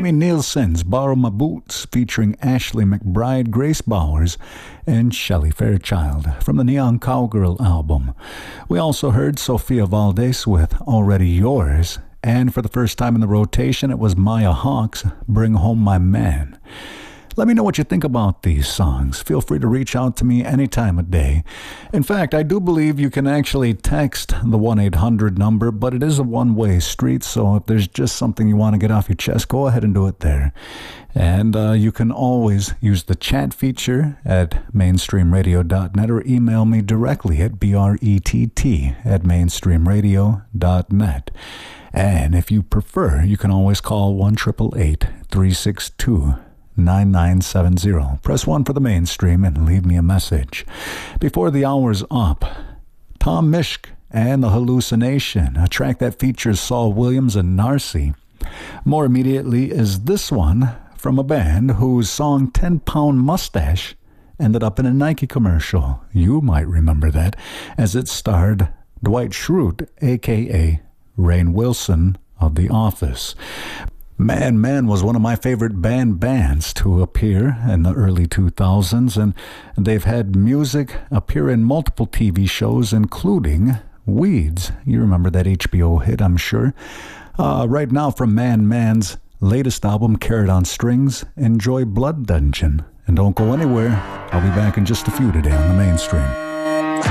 Jamie Nielsen's Borrow My Boots featuring Ashley McBryde, Grace Bowers, and Shelley Fairchild from the Neon Cowgirl album. We also heard Sofia Valdez with Already Yours, and for the first time in the rotation it was Maya Hawke's Bring Home My Man. Let me know what you think about these songs. Feel free to reach out to me any time of day. In fact, I do believe you can actually text the 1-800 number, but it is a one-way street, so if there's just something you want to get off your chest, go ahead and do it there. And you can always use the chat feature at mainstreamradio.net or email me directly at brett@mainstreamradio.net. And if you prefer, you can always call 1-888-362-9970. Press 1 for the mainstream and leave me a message. Before the hour's up, Tom Mishk and The Hallucination, a track that features Saul Williams and Narcy. More immediately is this one from a band whose song 10 Pound Mustache ended up in a Nike commercial. You might remember that, as it starred Dwight Schrute, a.k.a. Rainn Wilson of The Office. Man was one of my favorite bands to appear in the early 2000s, and they've had music appear in multiple TV shows, including Weeds. You remember that HBO hit, I'm sure. Right now, from Man's latest album, Carrot on Strings, enjoy Blood Dungeon. And don't go anywhere. I'll be back in just a few today on the Mainstream.